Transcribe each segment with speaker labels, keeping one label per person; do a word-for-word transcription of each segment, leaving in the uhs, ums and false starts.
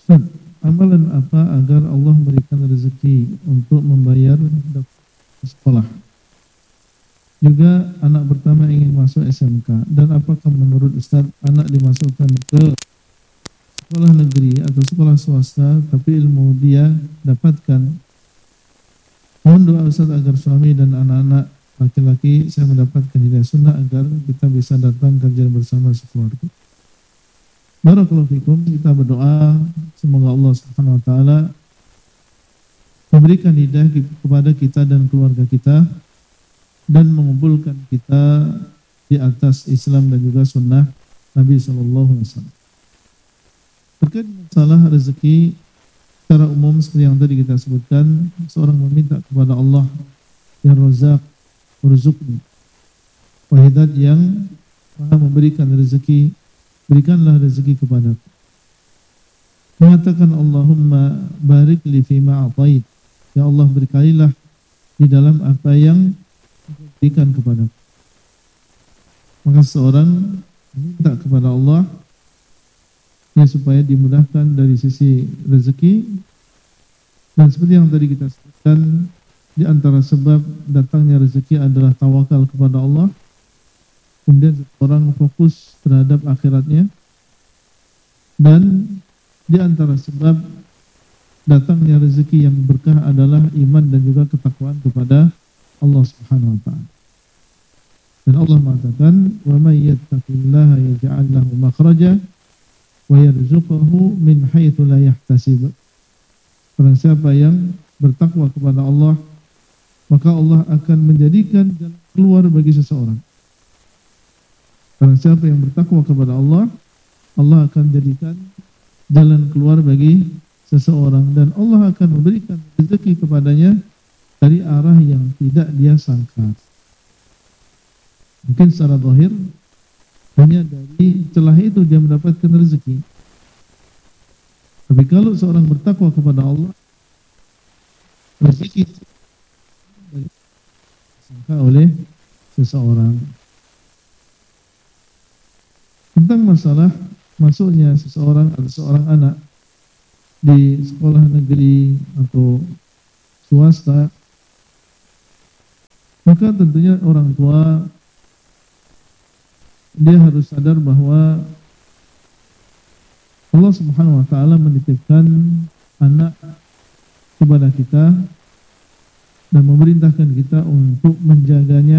Speaker 1: Ustaz, amalan apa agar Allah memberikan rezeki untuk membayar sekolah? Juga anak pertama ingin masuk S M K, dan apakah menurut Ustaz anak dimasukkan ke sekolah negeri atau sekolah swasta tapi ilmu dia dapatkan? Mohon doa Ustaz agar suami dan anak-anak laki-laki saya mendapatkan hidayah sunnah agar kita bisa datang kerja bersama sekeluarga. Barakallahu fikum, kita berdoa semoga Allah Subhanahu wa taala memberikan hidayah kepada kita dan keluarga kita dan mengumpulkan kita di atas Islam dan juga sunnah Nabi sallallahu alaihi wasallam. Terkait masalah rezeki secara umum seperti yang tadi kita sebutkan, seorang meminta kepada Allah, ya Razzaq warzuqni, wahidat yang maha memberikan rezeki, berikanlah rezeki kepadaku. Mengatakan Allahumma barik li fima a'tait, ya Allah berkailah di dalam apa yang diberikan kepadaku. Maka seorang minta kepada Allah ya supaya dimudahkan dari sisi rezeki, dan seperti yang tadi kita sebutkan, di antara sebab datangnya rezeki adalah tawakal kepada Allah. Kemudian seorang fokus terhadap akhiratnya, dan di antara sebab datangnya rezeki yang berkah adalah iman dan juga ketakwaan kepada Allah Subhanahu wa taala. Dan Allah mengatakan, "Wa may yattaqillaha yaj'al lahu makhraja wa yarzuqhu min haitsu la yahtasib." Barang siapa yang bertakwa kepada Allah, maka Allah akan menjadikan jalan keluar bagi seseorang. Barang siapa yang bertakwa kepada Allah, Allah akan jadikan jalan keluar bagi seseorang, dan Allah akan memberikan rezeki kepadanya dari arah yang tidak dia sangka. Mungkin secara zahir hanya dari celah itu dia mendapatkan rezeki. Tapi kalau seorang bertakwa kepada Allah, rezeki disangka oleh seseorang. Tentang masalah masuknya seseorang atau seorang anak di sekolah negeri atau swasta, maka tentunya orang tua dia harus sadar bahwa Allah Subhanahu wa taala menitipkan anak kepada kita dan memerintahkan kita untuk menjaganya.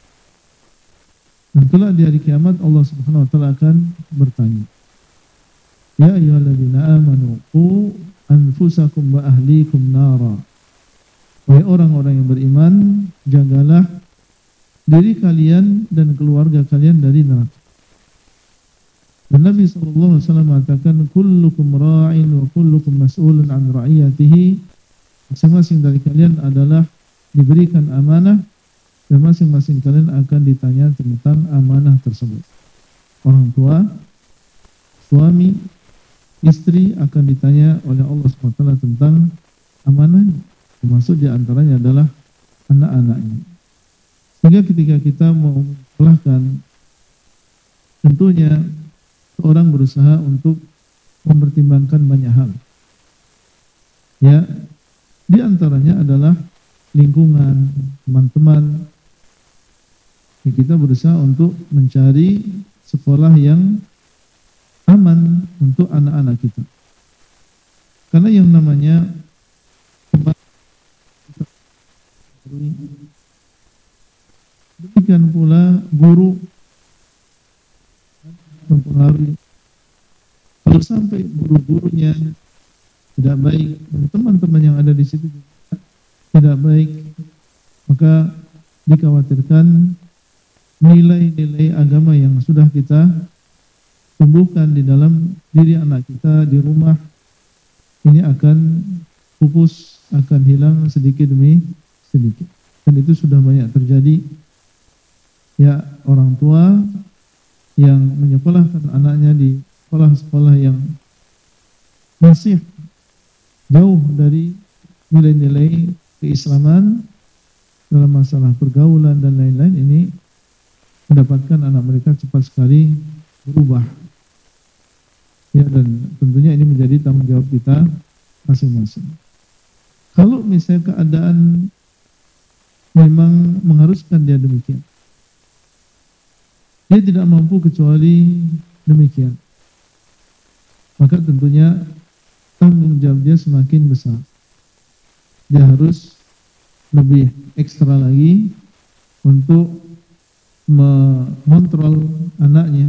Speaker 1: Dan kelak di hari kiamat Allah Subhanahu wa taala akan bertanya, "Ya ayyuhalladzina amanu qu anfusakum wa ahlikum nara." Wahai orang-orang yang beriman, jagalah diri kalian dan keluarga kalian dari neraka. Dan Nabi sallallahu alaihi wasallam mengatakan, "Kullukum ra'in wa kullukum mas'ulun 'an ra'iyatihi." Masing-masing dari kalian adalah diberikan amanah, dan masing-masing kalian akan ditanya tentang amanah tersebut. Orang tua, suami, istri akan ditanya oleh Allah subhanahu wa taala tentang amanahnya, termasuk di antaranya adalah anak-anaknya. Sehingga ketika kita mau menyekolahkan, tentunya seorang berusaha untuk mempertimbangkan banyak hal. Ya, di antaranya adalah lingkungan, teman-teman. Ya, kita berusaha untuk mencari sekolah yang aman untuk anak-anak kita. Karena yang namanya demikian pula guru mempengaruhi. Kalau sampai guru-gurunya tidak baik dan teman-teman yang ada di situ juga tidak baik, maka dikhawatirkan nilai-nilai agama yang sudah kita tumbuhkan di dalam diri anak kita di rumah ini akan pupus, akan hilang sedikit demi sedikit. Dan itu sudah banyak terjadi. Ya, orang tua yang menyekolahkan anaknya di sekolah-sekolah yang masih jauh dari nilai-nilai keislaman dalam masalah pergaulan dan lain-lain, ini mendapatkan anak mereka cepat sekali berubah. Ya, dan tentunya ini menjadi menjadi tanggung jawab kita masing-masing. Kalau misalnya keadaan memang mengharuskan dia demikian, dia tidak mampu kecuali demikian, maka tentunya tanggung jawab dia semakin besar. Dia harus lebih ekstra lagi untuk mengontrol anaknya,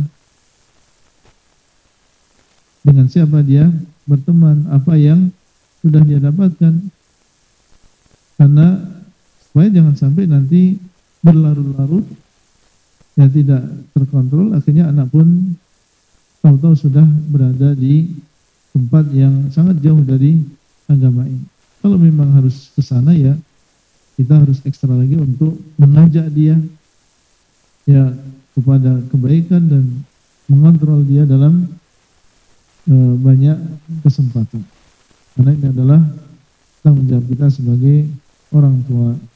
Speaker 1: dengan siapa dia berteman, apa yang sudah dia dapatkan, karena supaya jangan sampai nanti berlarut-larut ya tidak terkontrol, akhirnya anak pun tahu-tahu sudah berada di tempat yang sangat jauh dari agama ini. Kalau memang harus ke sana, ya kita harus ekstra lagi untuk mengajak dia ya kepada kebaikan dan mengontrol dia dalam e, banyak kesempatan. Karena ini adalah tanggung jawab kita sebagai orang tua.